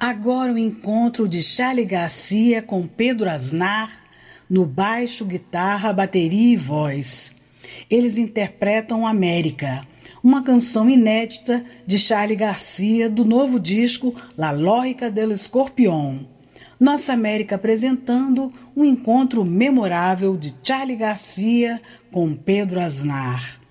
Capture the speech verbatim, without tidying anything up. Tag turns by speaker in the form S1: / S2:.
S1: Agora o encontro de Charly Garcia com Pedro Aznar no baixo, guitarra, bateria e voz. Eles interpretam América, uma canção inédita de Charly Garcia do novo disco La Lógica del Escorpión. Nossa América apresentando um encontro memorável de Charly Garcia com Pedro Aznar.